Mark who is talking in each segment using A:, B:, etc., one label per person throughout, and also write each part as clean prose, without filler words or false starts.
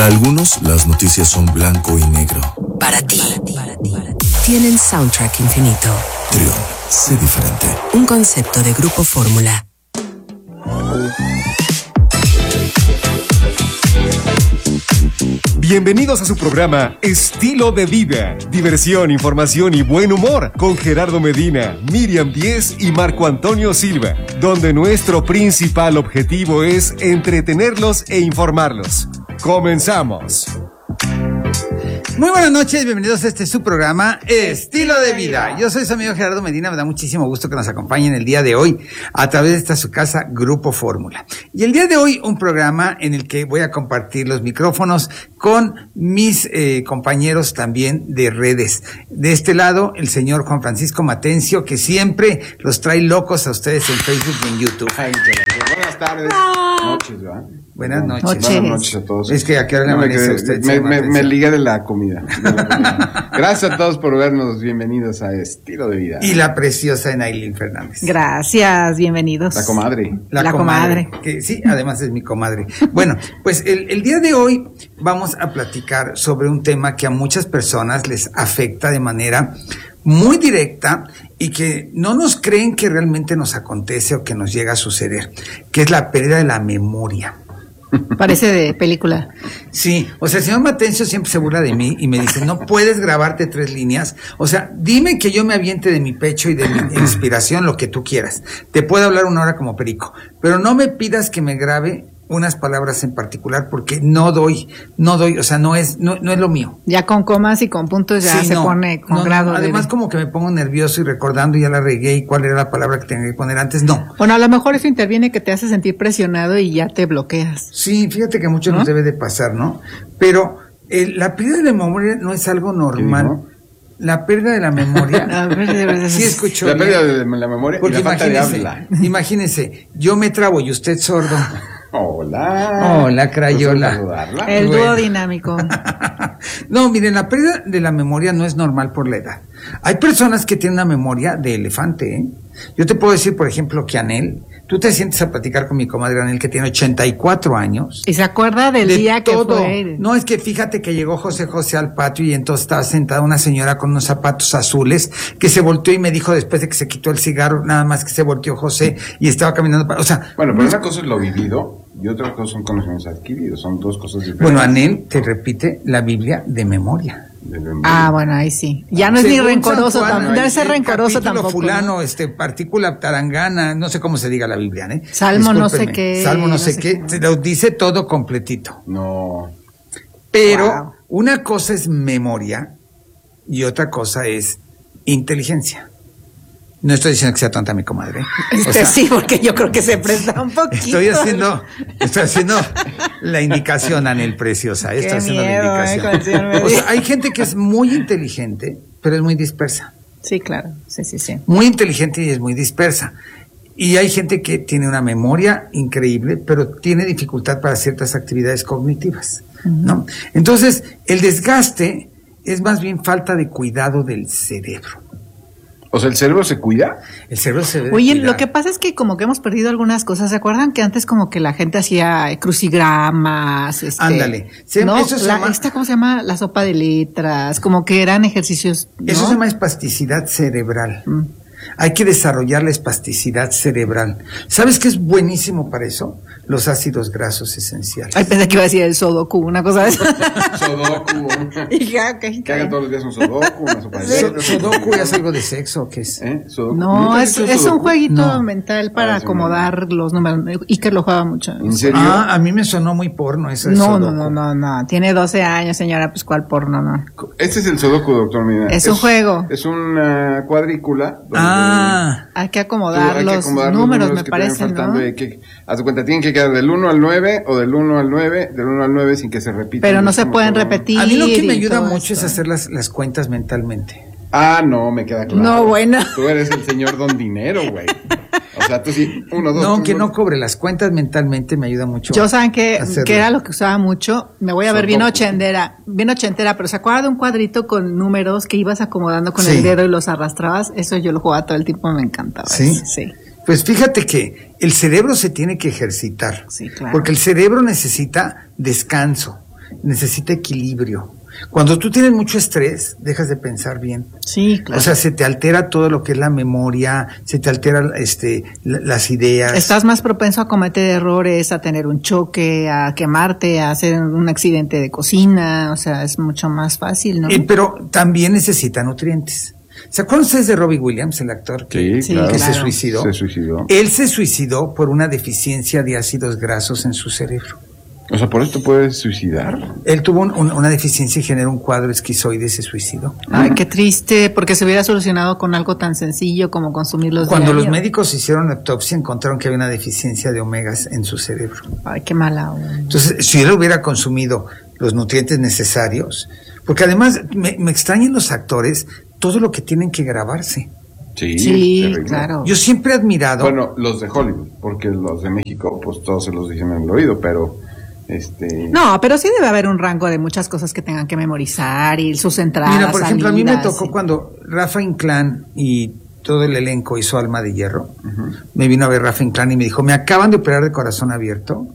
A: Para algunos, las noticias son blanco y negro.
B: Para ti, tienen soundtrack infinito.
A: Trión, sé diferente.
B: Un concepto de Grupo Fórmula.
C: Bienvenidos a su programa Estilo de Vida. Diversión, información y buen humor con Gerardo Medina, Miriam Díez y Marco Antonio Silva, donde nuestro principal objetivo es entretenerlos e informarlos. ¡Comenzamos!
D: Muy buenas noches, bienvenidos a su programa Estilo de Vida. Yo soy su amigo Gerardo Medina, me da muchísimo gusto que nos acompañen el día de hoy a través de esta su casa Grupo Fórmula. Y el día de hoy un programa en el que voy a compartir los micrófonos con mis compañeros también de redes. De este lado, el señor Juan Francisco Matencio, que siempre los trae locos a ustedes en Facebook y en YouTube.
E: Ay, buenas tardes. Noches, ¿verdad?
D: Buenas noches.
E: Buenas noches a todos.
D: Es que a qué hora le amanece a usted.
E: Me liga de la comida. Gracias a todos por vernos. Bienvenidos a Estilo de Vida.
D: Y la preciosa Enailin Fernández.
F: Gracias, bienvenidos.
E: La comadre.
D: La comadre. Que sí, además es mi comadre. Bueno, pues el día de hoy vamos a platicar sobre un tema que a muchas personas les afecta de manera muy directa y que no nos creen que realmente nos acontece o que nos llega a suceder, que es la pérdida de la memoria.
F: Parece de película.
D: Sí, o sea, el señor Matencio siempre se burla de mí y me dice, no puedes grabarte 3 líneas, o sea, dime que yo me aviente de mi pecho y de mi inspiración lo que tú quieras, te puedo hablar 1 hora como perico, pero no me pidas que me grabe unas palabras en particular porque no doy, o sea, no es lo mío.
F: Ya con comas y con puntos ya sí, se pone con grado.
D: Además como que me pongo nervioso y recordando ya la regué y cuál era la palabra que tenía que poner antes, no.
F: Bueno, a lo mejor eso interviene que te hace sentir presionado y ya te bloqueas.
D: Sí, fíjate que a muchos nos debe de pasar, ¿no? Pero la pérdida de la memoria no es algo normal. La pérdida de la memoria. Sí escuchó.
E: La pérdida de la memoria porque y la falta de habla.
D: Imagínese, yo me trabo y usted sordo.
E: Hola,
D: Crayola.
F: El dúo dinámico.
D: No, miren, la pérdida de la memoria no es normal por la edad. Hay personas que tienen una memoria de elefante, ¿eh? Yo te puedo decir, por ejemplo, que Anel, tú te sientes a platicar con mi comadre Anel, que tiene 84 años.
F: Y se acuerda del día todo. Que fue.
D: No, es que fíjate que llegó José al patio y entonces estaba sentada una señora con unos zapatos azules que se volteó y me dijo después de que se quitó el cigarro, nada más que se volteó José y estaba caminando o sea.
E: Bueno, pero una cosa es lo vivido y otra cosa son conocimientos adquiridos, son 2 cosas diferentes.
D: Bueno, Anel te repite la Biblia de memoria.
F: Ah, bueno, ahí sí. Ya no es ni rencoroso, debe ser rencoroso tampoco.
D: Fulano, partícula tarangana, no sé cómo se diga la Biblia, ¿eh?
F: Salmo no sé qué.
D: Salmo no sé qué, se lo dice todo completito.
E: No.
D: Pero una cosa es memoria y otra cosa es inteligencia. No estoy diciendo que sea tonta mi comadre.
F: O sea, sí, porque yo creo que se presta un poquito.
D: Estoy haciendo la indicación, Anel preciosa. Estoy haciendo la indicación. O sea, hay gente que es muy inteligente, pero es muy dispersa.
F: Sí, claro. Sí.
D: Muy inteligente y es muy dispersa. Y hay gente que tiene una memoria increíble, pero tiene dificultad para ciertas actividades cognitivas, ¿no? Entonces, el desgaste es más bien falta de cuidado del cerebro.
E: O sea, ¿el cerebro se cuida?
D: El cerebro se debe
F: Oye,
D: cuidar.
F: Lo que pasa es que como que hemos perdido algunas cosas. ¿Se acuerdan que antes como que la gente hacía crucigramas?
D: Ándale.
F: ¿No?
D: Eso se llama...
F: ¿Cómo se llama? La sopa de letras. Como que eran ejercicios, ¿no?
D: Eso se llama espasticidad cerebral. Hay que desarrollar la espasticidad cerebral. ¿Sabes qué es buenísimo para eso? Los ácidos grasos esenciales.
F: Ay, pensé que iba a decir el sudoku, una cosa de esa.
E: Sudoku. Que hagan todos los días un sudoku, una sopa de letras.
D: ¿Sudoku es algo de sexo o qué es?
E: ¿Sudoku?
F: No, es un jueguito mental para acomodar los números. Iker lo juega mucho.
E: ¿En serio?
D: A mí me sonó muy porno eso de
F: No. Tiene 12 años, señora, pues ¿cuál porno? No.
E: Este es el sudoku, doctor Medina.
F: Es un juego.
E: Es una cuadrícula.
F: Hay que acomodar los números, me parece, ¿no?
E: Haz de cuenta, tienen que quedar del 1 al 9 o del 1 al 9 sin que se repita.
F: Pero no se pueden repetir.
D: A mí lo que me ayuda mucho es hacer las cuentas mentalmente.
E: No, me queda claro.
F: No, bueno.
E: Tú eres el señor Don Dinero, güey. O sea, tú sí, 1, 2.
D: No, que no cobre las cuentas mentalmente me ayuda mucho.
F: Yo saben que era lo que usaba mucho. Me voy a ver bien ochentera, pero se acuerda de un cuadrito con números que ibas acomodando con el dedo y los arrastrabas. Eso yo lo jugaba todo el tiempo, me encantaba.
D: Sí.
F: Sí.
D: Pues fíjate que el cerebro se tiene que ejercitar.
F: Sí, claro.
D: Porque el cerebro necesita descanso. necesita equilibrio. Cuando tú tienes mucho estrés, dejas de pensar bien.
F: Sí, claro.
D: O sea, se te altera todo lo que es la memoria, se te altera las ideas.
F: Estás más propenso a cometer errores, a tener un choque, a quemarte, a hacer un accidente de cocina, o sea, es mucho más fácil, ¿no?
D: Pero también necesita nutrientes. ¿Se acuerdan ustedes de Robbie Williams, el actor que
F: Sí,
E: claro.
D: se
F: claro.
D: suicidó?
E: Se suicidó.
D: Él se suicidó por una deficiencia de ácidos grasos en su cerebro.
E: O sea, ¿por esto puedes suicidar?
D: Él tuvo una deficiencia y generó un cuadro esquizoide y se suicidó.
F: Ay, qué triste, porque se hubiera solucionado con algo tan sencillo como consumirlos
D: Cuando
F: diario.
D: los médicos hicieron la autopsia, encontraron que había una deficiencia de omegas en su cerebro.
F: Ay, qué mala onda.
D: Entonces, si él hubiera consumido los nutrientes necesarios, porque además me extrañan los actores todo lo que tienen que grabarse.
F: Sí,
E: terrible.
F: claro.
D: Yo siempre he admirado.
E: Bueno, los de Hollywood, porque los de México, pues todos se los dicen en el oído, pero
F: No, pero sí debe haber un rango de muchas cosas que tengan que memorizar y sus entradas.
D: Mira, por ejemplo, a mí me
F: salidas,
D: tocó
F: sí.
D: cuando Rafa Inclán y todo el elenco hizo Alma de Hierro. Me vino a ver Rafa Inclán y me dijo, me acaban de operar de corazón abierto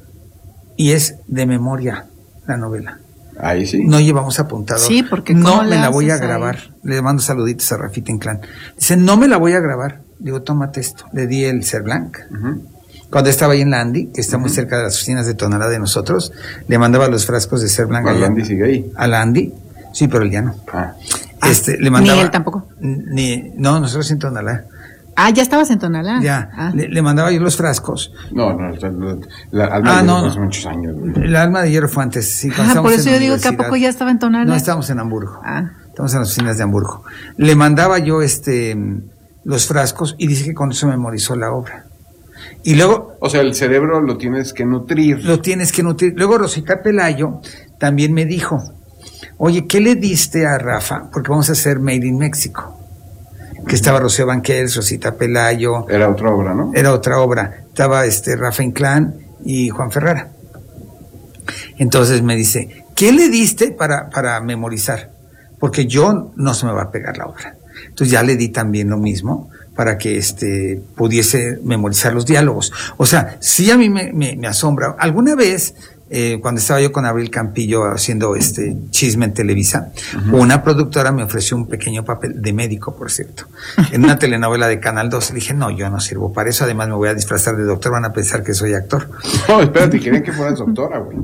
D: y es de memoria la novela.
E: ahí sí.
D: No llevamos apuntador.
F: Sí, porque
D: no
F: ¿cómo
D: me
F: le
D: la voy a
F: haces ahí?
D: grabar. Le mando saluditos a Rafita Inclán. Dice, no me la voy a grabar. Digo, tómate esto. Le di el Cerblanc. Cuando estaba ahí en la Andy, que está muy cerca de las oficinas de Tonalá de nosotros, le mandaba los frascos de Cerblanc.
E: ¿A la
D: allá.
E: Andy sigue ahí?
D: A la Andy. Sí, pero él ya no.
E: Ah.
D: Le mandaba,
F: ni él tampoco.
D: No, nosotros en Tonalá.
F: Ah, ya estabas en Tonalá.
D: Ya.
F: Ah.
D: Le mandaba yo los frascos.
E: No, la Alma de
D: no.
E: Hierro hace muchos años. güey.
D: El Alma de Hierro fue antes. Sí, cuando
F: Ah,
D: estábamos
F: por eso
D: en la
F: yo digo que a
D: universidad.
F: poco ya estaba en Tonalá.
D: No, estábamos en Hamburgo.
F: Ah.
D: Estamos en las oficinas de Hamburgo. Le mandaba yo los frascos y dice que con eso memorizó la obra. Y luego
E: O sea, el cerebro lo tienes que nutrir.
D: lo tienes que nutrir. Luego Rosita Pelayo también me dijo, oye, ¿qué le diste a Rafa? Porque vamos a hacer Made in México. Que estaba Rocío Banquels, Rosita Pelayo.
E: Era otra obra, ¿no?
D: Era otra obra. Estaba Rafa Inclán y Juan Ferrara. Entonces me dice, ¿qué le diste para memorizar? Porque yo no se me va a pegar la obra. Entonces ya le di también lo mismo para que pudiese memorizar los diálogos. O sea, sí a mí me asombra. Alguna vez, cuando estaba yo con Abril Campillo haciendo Chisme en Televisa, una productora me ofreció un pequeño papel de médico, por cierto, en una telenovela de Canal 2. Le dije, no, yo no sirvo para eso, además me voy a disfrazar de doctor, van a pensar que soy actor.
E: No, espérate, querían que fueras doctora, güey.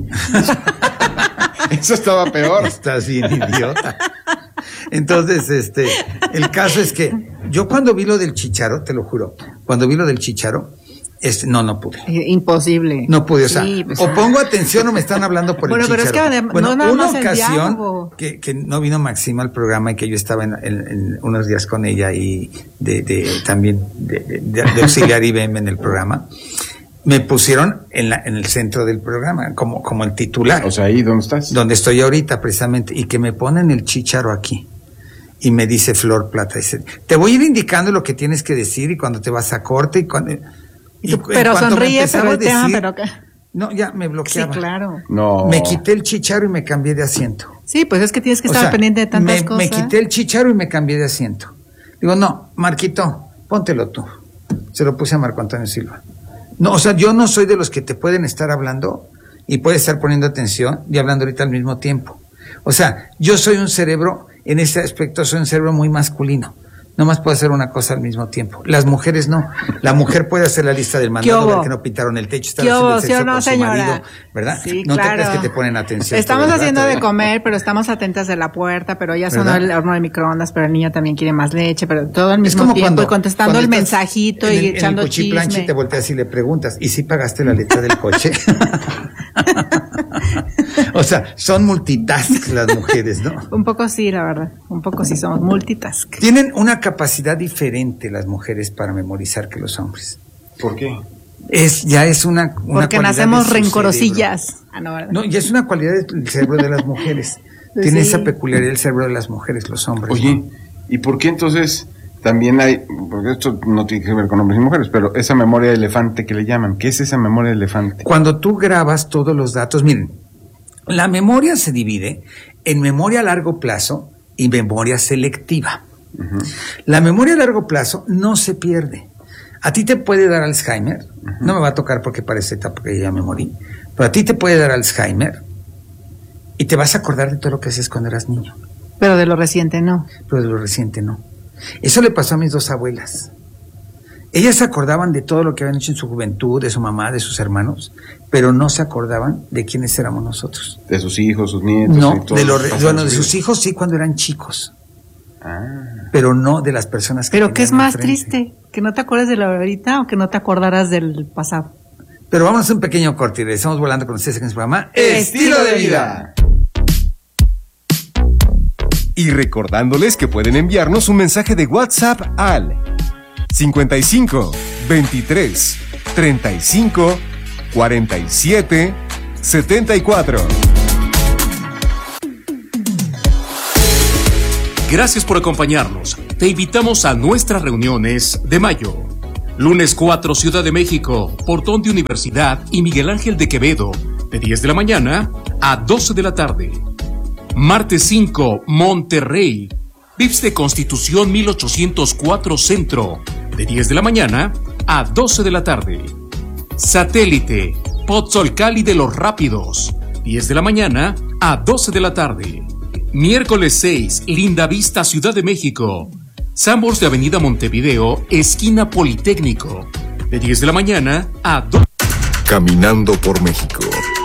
E: Eso estaba peor.
D: Estás bien idiota. Entonces, el caso es que yo cuando vi lo del Chícharo, te lo juro, cuando vi lo del Chícharo, no pude.
F: Imposible.
D: No pude, o sea,
F: Sí, pues,
D: o pongo atención o me están hablando por
F: Bueno,
D: el
F: pero es
D: Chícharo.
F: que
D: Bueno,
F: no nada
D: una
F: más el
D: ocasión
F: diálogo.
D: que no vino Maxima al programa y que yo estaba en unos días con ella y también de auxiliar IBM en el programa, me pusieron en el centro del programa, como el titular.
E: O sea, ¿ahí dónde estás?
D: Donde estoy ahorita precisamente, y que me ponen el Chícharo aquí. Y me dice Flor Plata, dice, te voy a ir indicando lo que tienes que decir y cuando te vas a corte y cuando... Y
F: pero
D: en cuanto me
F: sonríe,
D: empezaba
F: pero
D: a
F: el tema,
D: decir-
F: pero ¿qué?
D: No, ya me
F: Sí,
D: bloqueaba.
F: claro.
E: No.
D: Me quité el Chícharo y me cambié de asiento.
F: Sí, pues es que tienes que
D: O
F: estar
D: sea,
F: pendiente de tantas cosas.
D: me quité el Chícharo y me cambié de asiento. Digo, no, Marquito, póntelo tú. Se lo puse a Marco Antonio Silva. No, o sea, yo no soy de los que te pueden estar hablando y puedes estar poniendo atención y hablando ahorita al mismo tiempo. O sea, yo soy un cerebro, en ese aspecto soy un cerebro muy masculino. No más puedo hacer una cosa al mismo tiempo. Las mujeres no. La mujer puede hacer la lista del mandado, ver que no pintaron el techo, estar
F: ¿Qué
D: haciendo
F: hubo?
D: el
F: ¿Sí
D: sexo
F: o no,
D: con su
F: señora?
D: marido, ¿verdad?
F: Sí,
D: no
F: claro.
D: te crees que te ponen atención.
F: Estamos
D: todo el
F: haciendo
D: rato,
F: de comer, pero estamos atentas de la puerta, pero ya sonó
D: ¿Verdad?
F: el horno de microondas, pero el niño también quiere más leche, pero todo al
D: Es
F: mismo
D: como
F: tiempo y contestando
D: cuando
F: el
D: estás
F: mensajito
D: en
F: y
D: el,
F: echando
D: en el cuchiplanche
F: chisme.
D: y te volteas y le preguntas, ¿y si pagaste la letra del coche? O sea, son multitask las mujeres, ¿no?
F: Un poco sí, la verdad. Un poco sí somos multitask.
D: Tienen una capacidad diferente las mujeres para memorizar que los hombres.
E: ¿Por qué?
D: Ya es una
F: Porque
D: cualidad
F: nacemos
D: de su
F: rencorosillas. Ah, no, ¿verdad?
D: cerebro. No, ya es una cualidad del cerebro de las mujeres. Tiene esa peculiaridad el cerebro de las mujeres, los hombres.
E: Oye,
D: ¿no?
E: ¿y por qué entonces también hay, porque esto no tiene que ver con hombres y mujeres, pero esa memoria de elefante que le llaman, ¿qué es esa memoria de elefante?
D: Cuando tú grabas todos los datos, miren, la memoria se divide en memoria a largo plazo y memoria selectiva. La memoria a largo plazo no se pierde. A ti te puede dar Alzheimer, no me va a tocar porque parece etapa que ya me morí, pero a ti te puede dar Alzheimer Y te vas a acordar de todo lo que haces cuando eras niño.
F: Pero de lo reciente no.
D: Pero de lo reciente no. Eso le pasó a mis 2 abuelas. Ellas se acordaban de todo lo que habían hecho en su juventud, de su mamá, de sus hermanos, pero no se acordaban de quiénes éramos nosotros.
E: De sus hijos, sus nietos.
D: No,
E: y todo
D: de sus hijos sí, cuando eran chicos. Pero no de las personas que
F: ¿Pero qué es más
D: enfrente.
F: triste? ¿Que no te acuerdes de la ahorita o que no te acordaras del pasado?
D: Pero vamos a un pequeño corte y regresamos volando con ustedes en el programa
E: Estilo de Vida.
C: Y recordándoles que pueden enviarnos un mensaje de WhatsApp al 55 23 35 47 74.
G: Gracias por acompañarnos. Te invitamos a nuestras reuniones de mayo. Lunes 4, Ciudad de México, Portón de Universidad y Miguel Ángel de Quevedo, de 10 de la mañana a 12 de la tarde. Martes 5, Monterrey, VIPS de Constitución 1804 Centro, de 10 de la mañana a 12 de la tarde. Satélite, Pozzolcali de los Rápidos, 10 de la mañana a 12 de la tarde. Miércoles 6, Linda Vista, Ciudad de México, Sanborns de Avenida Montevideo, esquina Politécnico, de 10 de la mañana a 2.
A: Caminando por México.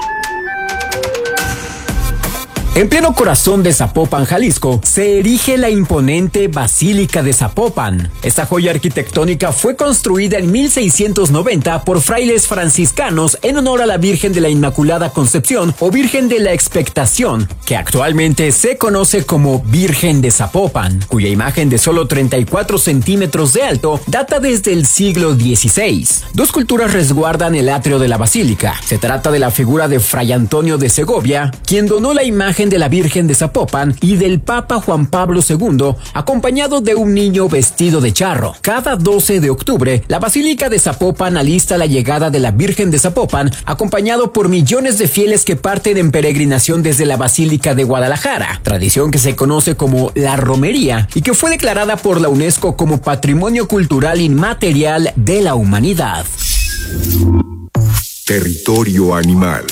H: En pleno corazón de Zapopan, Jalisco, se erige la imponente Basílica de Zapopan. Esta joya arquitectónica fue construida en 1690 por frailes franciscanos en honor a la Virgen de la Inmaculada Concepción o Virgen de la Expectación, que actualmente se conoce como Virgen de Zapopan, cuya imagen de solo 34 centímetros de alto data desde el siglo XVI. 2 culturas resguardan el atrio de la basílica. Se trata de la figura de Fray Antonio de Segovia, quien donó la imagen de la Virgen de Zapopan, y del Papa Juan Pablo II, acompañado de un niño vestido de charro. Cada 12 de octubre, la Basílica de Zapopan alista la llegada de la Virgen de Zapopan, acompañado por millones de fieles que parten en peregrinación desde la Basílica de Guadalajara, tradición que se conoce como la romería y que fue declarada por la UNESCO como Patrimonio Cultural Inmaterial de la Humanidad.
A: Territorio animal.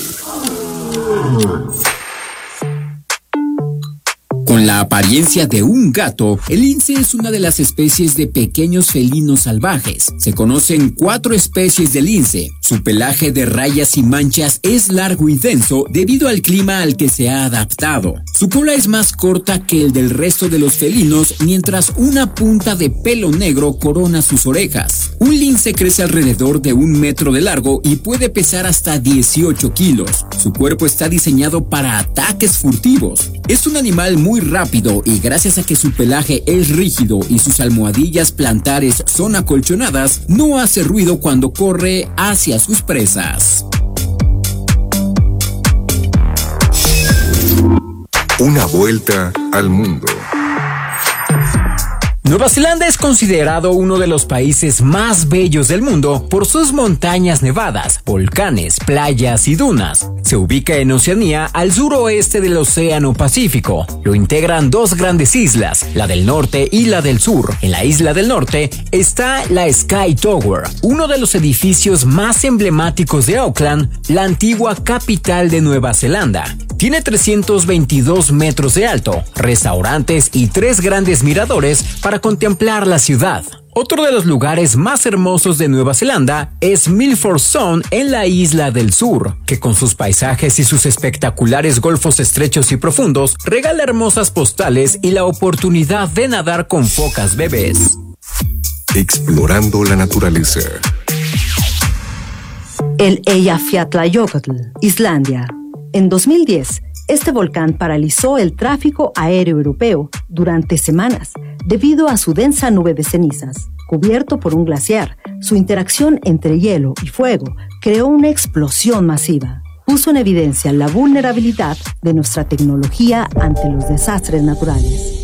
H: Con la apariencia de un gato, el lince es una de las especies de pequeños felinos salvajes. Se conocen 4 especies de lince. Su pelaje de rayas y manchas es largo y denso debido al clima al que se ha adaptado. Su cola es más corta que el del resto de los felinos, mientras una punta de pelo negro corona sus orejas. Un lince crece alrededor de 1 metro de largo y puede pesar hasta 18 kilos. Su cuerpo está diseñado para ataques furtivos. Es un animal muy rápido y gracias a que su pelaje es rígido y sus almohadillas plantares son acolchonadas, no hace ruido cuando corre hacia sus presas.
A: Una vuelta al mundo.
H: Nueva Zelanda es considerado uno de los países más bellos del mundo por sus montañas nevadas, volcanes, playas y dunas. Se ubica en Oceanía, al suroeste del Océano Pacífico. Lo integran 2 grandes islas, la del norte y la del sur. En la isla del norte está la Sky Tower, uno de los edificios más emblemáticos de Auckland, la antigua capital de Nueva Zelanda. Tiene 322 metros de alto, restaurantes y 3 grandes miradores para contemplar la ciudad. Otro de los lugares más hermosos de Nueva Zelanda es Milford Sound en la isla del sur, que con sus paisajes y sus espectaculares golfos estrechos y profundos regala hermosas postales y la oportunidad de nadar con focas bebés.
A: Explorando la naturaleza.
I: El Eyjafjallajökull, Islandia. En 2010, este volcán paralizó el tráfico aéreo europeo durante semanas debido a su densa nube de cenizas. Cubierto por un glaciar, su interacción entre hielo y fuego creó una explosión masiva. Puso en evidencia la vulnerabilidad de nuestra tecnología ante los desastres naturales.